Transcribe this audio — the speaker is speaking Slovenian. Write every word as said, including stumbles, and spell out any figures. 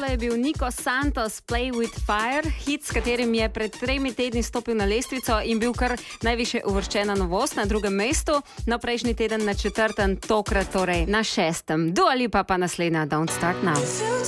tole je bil Nico Santos, Play with Fire, hit, s katerim je pred tremi tedni stopil na lestvico in bil kar najviše uvrščena novost na drugem mestu, no prejšnji teden na četrtem, tokrat torej na šestem. Dua Lipa pa naslednja Don't Start Now.